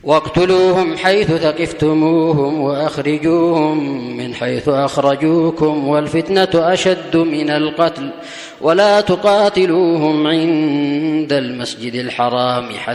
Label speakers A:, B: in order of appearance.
A: واقتلوهم حيث ثقفتموهم وأخرجوهم من حيث أخرجوكم والفتنة أشد من القتل ولا تقاتلوهم عند المسجد الحرام